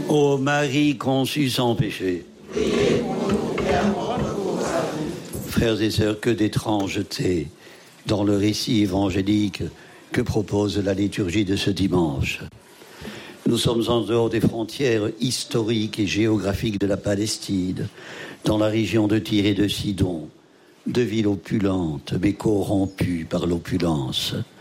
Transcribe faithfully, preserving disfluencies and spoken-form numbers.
Ô Marie conçue sans péché. Frères et sœurs, que d'étrangeté dans le récit évangélique que propose la liturgie de ce dimanche. Nous sommes en dehors des frontières historiques et géographiques de la Palestine, dans la région de Tyr et de Sidon, deux villes opulentes mais corrompues par l'opulence.